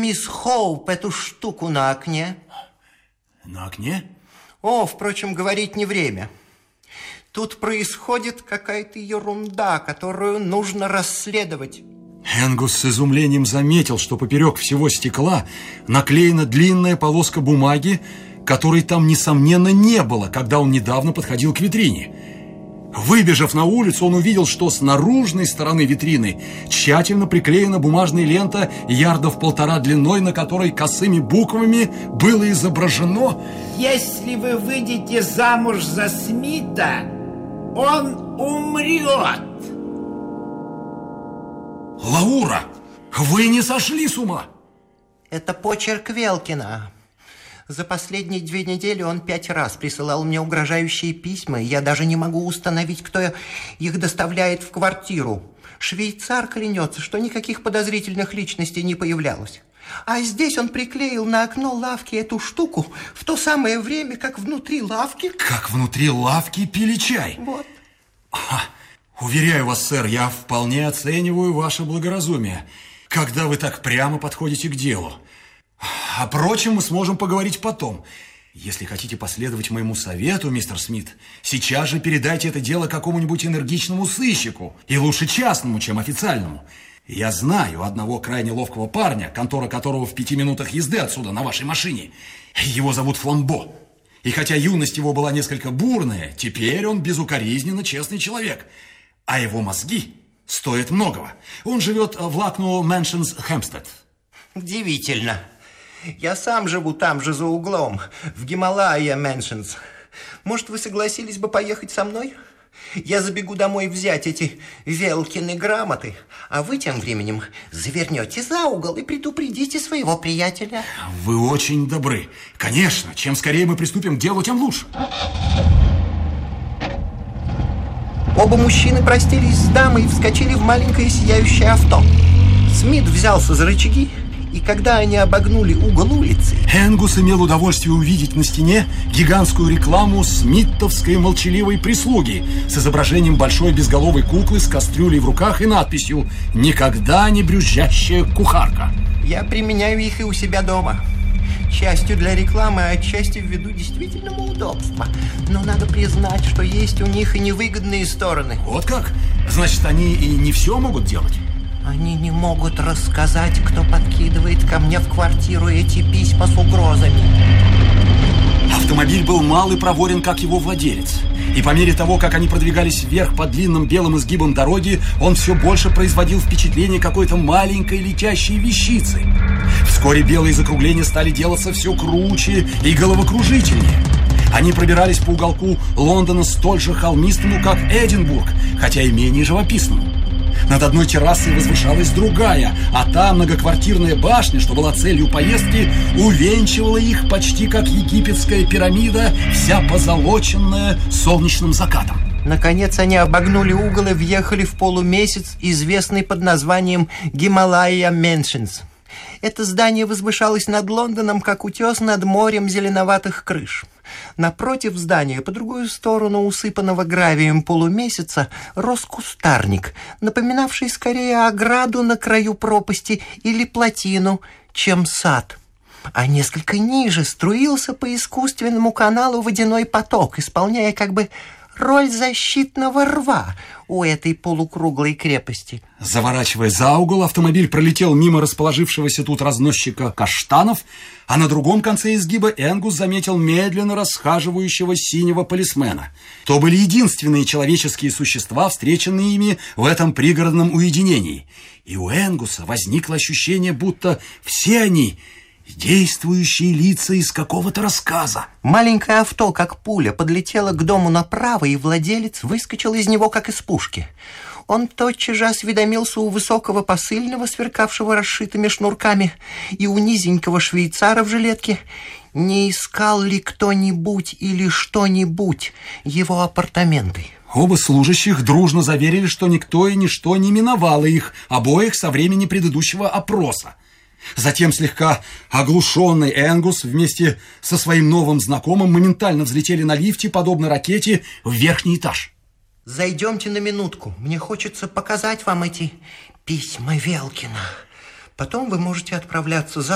мисс Хоуп эту штуку на окне. На окне? О, впрочем, говорить не время. Тут происходит какая-то ерунда, которую нужно расследовать. Энгус с изумлением заметил, что поперек всего стекла наклеена длинная полоска бумаги, которой там, несомненно, не было, когда он недавно подходил к витрине. Выбежав на улицу, он увидел, что с наружной стороны витрины тщательно приклеена бумажная лента ярдов 1,5 длиной, на которой косыми буквами было изображено: «Если вы выйдете замуж за Смита, он умрет». Лаура, вы не сошли с ума? Это почерк Велкина. За последние 2 недели он 5 раз присылал мне угрожающие письма, и я даже не могу установить, кто их доставляет в квартиру. Швейцар клянется, что никаких подозрительных личностей не появлялось. А здесь он приклеил на окно лавки эту штуку в то самое время, как внутри лавки... Как внутри лавки пили чай? Вот. Уверяю вас, сэр, я вполне оцениваю ваше благоразумие, когда вы так прямо подходите к делу. О прочем мы сможем поговорить потом. Если хотите последовать моему совету, мистер Смит, сейчас же передайте это дело какому-нибудь энергичному сыщику, и лучше частному, чем официальному. Я знаю одного крайне ловкого парня, контора которого в 5 минутах езды отсюда на вашей машине. Его зовут Фламбо. И хотя юность его была несколько бурная, теперь он безукоризненно честный человек. А его мозги стоят многого. Он живет в Лакноу Мэншенс, Хэмпстед. Удивительно. Я сам живу там же за углом, в Гималайя Мэншенс. Может, вы согласились бы поехать со мной? Я забегу домой взять эти Велкины грамоты, а вы тем временем завернете за угол и предупредите своего приятеля. Вы очень добры. Конечно, чем скорее мы приступим к делу, тем лучше. Оба мужчины простились с дамой и вскочили в маленькое сияющее авто. Смит взялся за рычаги, и когда они обогнули угол улицы... Энгус имел удовольствие увидеть на стене гигантскую рекламу смиттовской молчаливой прислуги с изображением большой безголовой куклы с кастрюлей в руках и надписью «Никогда не брюзжащая кухарка». Я применяю их и у себя дома. Частью для рекламы, а отчасти ввиду действительного удобства. Но надо признать, что есть у них и невыгодные стороны. Вот как? Значит, они и не все могут делать? Они не могут рассказать, кто подкидывает ко мне в квартиру эти письма с угрозами. Автомобиль был мал и проворен, как его владелец. И по мере того, как они продвигались вверх по длинным белым изгибам дороги, он все больше производил впечатление какой-то маленькой летящей вещицы. Вскоре белые закругления стали делаться все круче и головокружительнее. Они пробирались по уголку Лондона столь же холмистому, как Эдинбург, хотя и менее живописному. Над одной террасой возвышалась другая, а та многоквартирная башня, что была целью поездки, увенчивала их почти как египетская пирамида, вся позолоченная солнечным закатом. Наконец они обогнули угол и въехали в полумесяц, известный под названием Гималайя Мэншенс. Это здание возвышалось над Лондоном, как утес над морем зеленоватых крыш. Напротив здания, по другую сторону усыпанного гравием полумесяца, рос кустарник, напоминавший скорее ограду на краю пропасти или плотину, чем сад. А несколько ниже струился по искусственному каналу водяной поток, исполняя как бы роль защитного рва у этой полукруглой крепости. Заворачивая за угол, автомобиль пролетел мимо расположившегося тут разносчика каштанов, а на другом конце изгиба Энгус заметил медленно расхаживающего синего полисмена. То были единственные человеческие существа, встреченные ими в этом пригородном уединении. И у Энгуса возникло ощущение, будто все они действующие лица из какого-то рассказа. Маленькое авто, как пуля, подлетело к дому направо, и владелец выскочил из него, как из пушки. Он тотчас же осведомился у высокого посыльного, сверкавшего расшитыми шнурками, и у низенького швейцара в жилетке, не искал ли кто-нибудь или что-нибудь его апартаменты. Оба служащих дружно заверили, что никто и ничто не миновало их обоих со времени предыдущего опроса. Затем слегка оглушенный Энгус вместе со своим новым знакомым моментально взлетели на лифте, подобно ракете, в верхний этаж. Зайдемте на минутку. Мне хочется показать вам эти письма Велкина. Потом вы можете отправляться